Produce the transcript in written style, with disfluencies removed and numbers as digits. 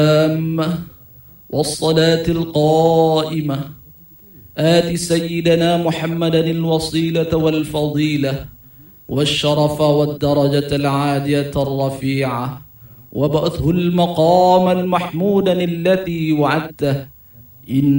والصلاة القائمة آت سيدنا محمدا الوصيلة والفضيلة والشرف والدرجة العالية الرفيعة وابعثه المقام المحمودا الذي وعدته. إن